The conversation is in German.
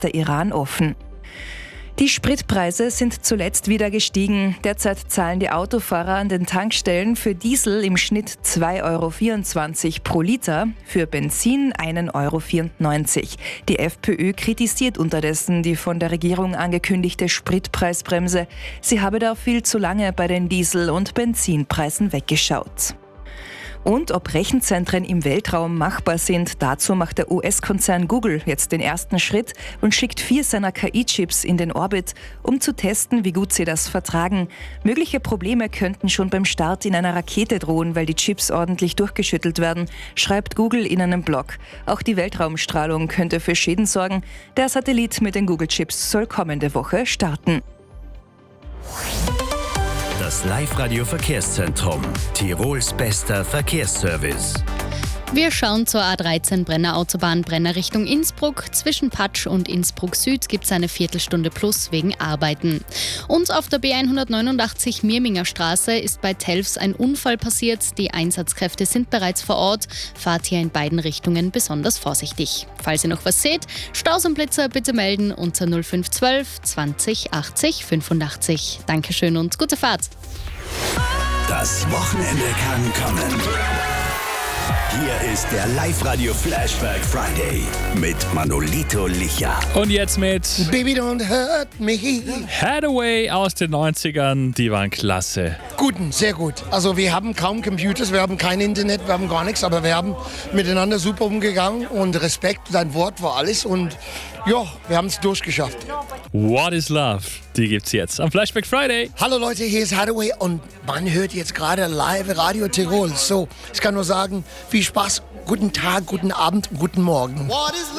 der Iran offen. Die Spritpreise sind zuletzt wieder gestiegen. Derzeit zahlen die Autofahrer an den Tankstellen für Diesel im Schnitt 2,24 € pro Liter, für Benzin 1,94 €. Die FPÖ kritisiert unterdessen die von der Regierung angekündigte Spritpreisbremse. Sie habe da viel zu lange bei den Diesel- und Benzinpreisen weggeschaut. Und ob Rechenzentren im Weltraum machbar sind, dazu macht der US-Konzern Google jetzt den ersten Schritt und schickt 4 seiner KI-Chips in den Orbit, um zu testen, wie gut sie das vertragen. Mögliche Probleme könnten schon beim Start in einer Rakete drohen, weil die Chips ordentlich durchgeschüttelt werden, schreibt Google in einem Blog. Auch die Weltraumstrahlung könnte für Schäden sorgen. Der Satellit mit den Google-Chips soll kommende Woche starten. Das Live-Radio-Verkehrszentrum. Tirols bester Verkehrsservice. Wir schauen zur A13 Brenner Autobahn Brenner Richtung Innsbruck. Zwischen Patsch und Innsbruck Süd gibt es eine Viertelstunde plus wegen Arbeiten. Und auf der B189 Mirminger Straße ist bei Telfs ein Unfall passiert. Die Einsatzkräfte sind bereits vor Ort. Fahrt hier in beiden Richtungen besonders vorsichtig. Falls ihr noch was seht, Staus und Blitzer bitte melden unter 0512 20 80 85. Dankeschön und gute Fahrt. Das Wochenende kann kommen. Hier ist der Live-Radio Flashback Friday mit Manolito Licha. Und jetzt mit Baby Don't Hurt Me. Hathaway aus den 90ern, die waren klasse. Guten, sehr gut. Also wir haben kaum Computers, wir haben kein Internet, wir haben gar nichts, aber wir haben miteinander super umgegangen und Respekt, dein Wort war alles und ja, wir haben es durchgeschafft. What is Love? Die gibt's jetzt am Flashback Friday. Hallo Leute, hier ist Hathaway und man hört jetzt gerade live Radio Tirol. So, ich kann nur sagen, viel Spaß, guten Tag, guten Abend, guten Morgen. What is love?